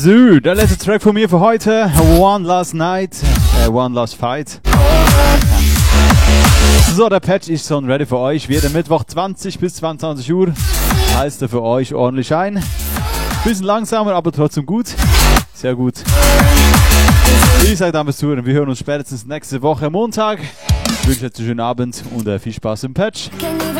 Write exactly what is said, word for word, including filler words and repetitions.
So, der letzte Track von mir für heute. One Last Night, äh, One Last Fight. So, der Patch ist schon ready für euch. Jeden Mittwoch zwanzig bis zweiundzwanzig Uhr. Heißt er für euch ordentlich ein. Bisschen langsamer, aber trotzdem gut. Sehr gut. Ich sage dann bis zu und wir hören uns spätestens nächste Woche Montag. Ich wünsche euch einen schönen Abend und äh, viel Spaß im Patch.